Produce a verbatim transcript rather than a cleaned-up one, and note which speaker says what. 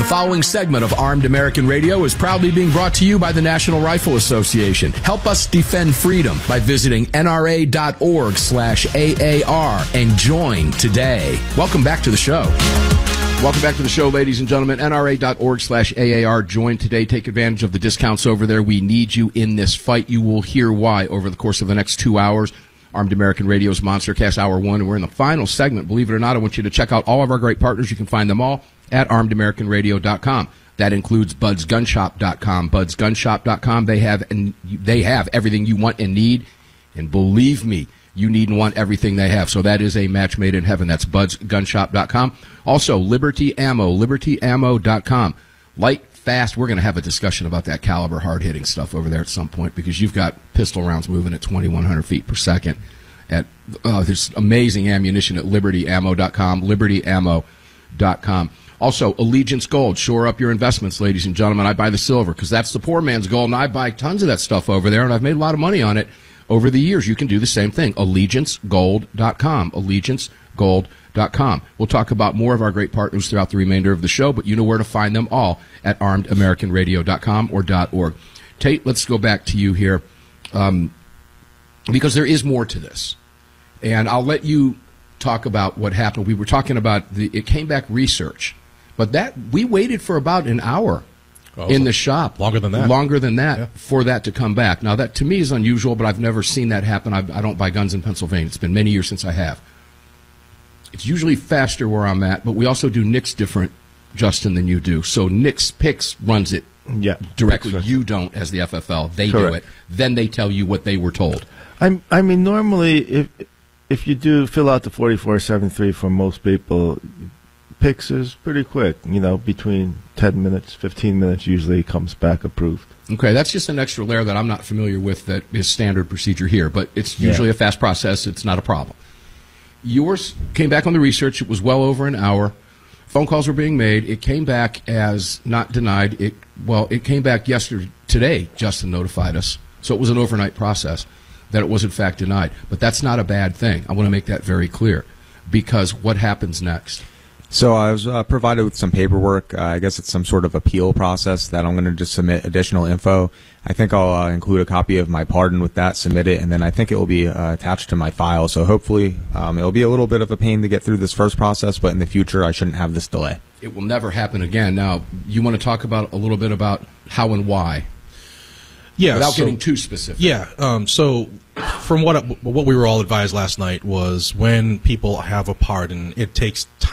Speaker 1: The following segment of Armed American Radio is proudly being brought to you by the National Rifle Association. Help us defend freedom by visiting N R A dot org slash A A R and join today. Welcome back to the show. Welcome back to the show, ladies and gentlemen. N R A dot org slash A A R. Join today. Take advantage of the discounts over there. We need you in this fight. You will hear why over the course of the next two hours. Armed American Radio's Monstercast Hour one, and we're in the final segment. Believe it or not, I want you to check out all of our great partners. You can find them all at armed american radio dot com. That includes buds gun shop dot com. buds gun shop dot com. They have and they have everything you want and need, and believe me, you need and want everything they have. So that is a match made in heaven. That's buds gun shop dot com. Also, Liberty Ammo, liberty ammo dot com. Light, fast. We're going to have a discussion about that caliber, hard-hitting stuff over there at some point, because you've got pistol rounds moving at twenty-one hundred feet per second. At uh, there's amazing ammunition at liberty ammo dot com, liberty ammo dot com. Also, Allegiance Gold. Shore up your investments, ladies and gentlemen. I buy the silver because that's the poor man's gold, and I buy tons of that stuff over there, and I've made a lot of money on it over the years. You can do the same thing. allegiance gold dot com. allegiance gold dot com. We'll talk about more of our great partners throughout the remainder of the show, but you know where to find them all at armed american radio dot com or .org. Tate, let's go back to you here, um, because there is more to this. And I'll let you talk about what happened. We were talking about the it came back research, but that we waited for about an hour oh, in the shop.
Speaker 2: Longer than that.
Speaker 1: Longer than that
Speaker 2: yeah.
Speaker 1: for that to come back. Now, that to me is unusual, but I've never seen that happen. I, I don't buy guns in Pennsylvania. It's been many years since I have. It's usually faster where I'm at, but we also do Nick's different, Justin, than you do. So Nick's Picks runs it
Speaker 3: yeah,
Speaker 1: directly.
Speaker 3: Picks,
Speaker 1: you don't as the F F L. They
Speaker 3: Correct.
Speaker 1: do it. Then they tell you what they were told.
Speaker 3: I, I mean, normally, if if you do fill out the forty-four seventy-three for most people, Picks is pretty quick. You know, between ten minutes, fifteen minutes usually comes back approved.
Speaker 1: Okay, that's just an extra layer that I'm not familiar with that is standard procedure here, but it's usually yeah. a fast process. It's not a problem. Yours came back on the research. It was well over an hour. Phone calls were being made. It came back as not denied. It well, it came back yesterday. Today, Justin notified us. So it was an overnight process that it was in fact denied. But that's not a bad thing. I want to make that very clear, because what happens next?
Speaker 4: So I was uh, provided with some paperwork. Uh, I guess it's some sort of appeal process that I'm going to just submit additional info. I think I'll uh, include a copy of my pardon with that, submit it, and then I think it will be uh, attached to my file. So hopefully um, it'll be a little bit of a pain to get through this first process, but in the future I shouldn't have this delay.
Speaker 1: It will never happen again. Now, you want to talk about a little bit about how and why?
Speaker 2: Yeah,
Speaker 1: without
Speaker 2: so,
Speaker 1: getting too specific.
Speaker 2: Yeah. Um, so, from what what we were all advised last night was when people have a pardon, it takes